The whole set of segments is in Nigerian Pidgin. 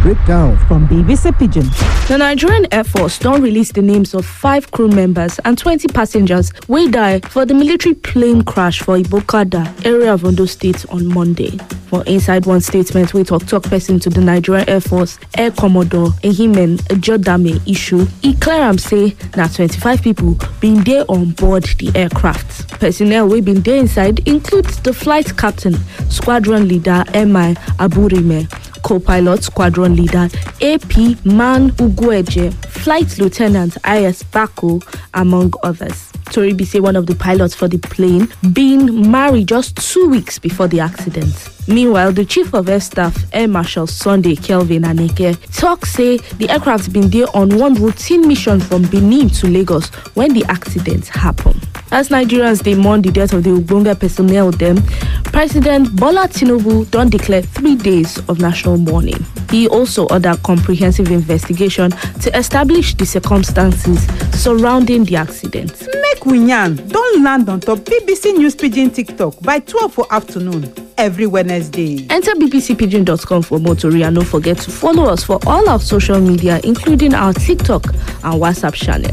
breakdown from BBC Pidgin. The Nigerian Air Force don't release the names of 5 crew members and 20 passengers wey die for the military plane crash for Ibokada, area of Ondo State on Monday. For inside one statement wey tok person to the Nigerian Air Force, Air Commodore Ehimen Ejodame issue, e clear am say na 25 people bin dey on board the aircraft. Personnel wey bin dey inside include the flight captain, squadron leader Mi Aburime, co-pilot squadron leader AP Man Ugweje, flight lieutenant IS Bako, among others. Tori be say one of the pilots for the plane been married just 2 weeks before the accident. Meanwhile, the Chief of Air Staff, Air Marshal Sunday Kelvin Aneke, talk say the aircraft been there on one routine mission from Benin to Lagos when the accident happened. As Nigerians dey mourn the death of the Ogbonge personnel dem, President Bola Tinubu don declare 3 days of national mourning. He also ordered comprehensive investigation to establish the circumstances surrounding the accident. Make we yarn don land on top BBC News Pidgin TikTok by 12 for afternoon every Wednesday. Enter bbcpidgin.com for more tori and don't forget to follow us for all our social media, including our TikTok and WhatsApp channel.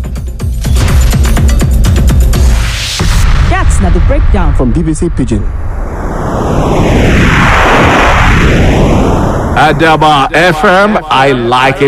That's not the breakdown from BBC Pidgin. Adaba FM, I like it.